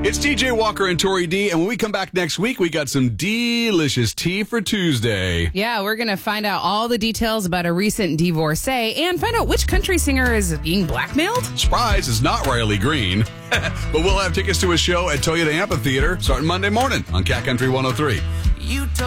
It's DJ Walker and Tori D, and when we come back next week, we got some delicious tea for Tuesday. Yeah, we're going to find out all the details about a recent divorcee and find out which country singer is being blackmailed. Surprise, it's not Riley Green. But we'll have tickets to a show at Toyota Amphitheater starting Monday morning on Cat Country 103.